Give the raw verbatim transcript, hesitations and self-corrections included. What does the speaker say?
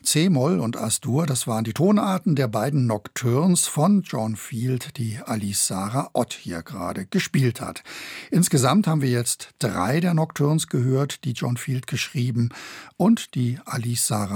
C-Moll und As-Dur, das waren die Tonarten der beiden Nocturnes von John Field, die Alice Sarah Ott hier gerade gespielt hat. Insgesamt haben wir jetzt drei der Nocturnes gehört, die John Field geschrieben und die Alice Sarah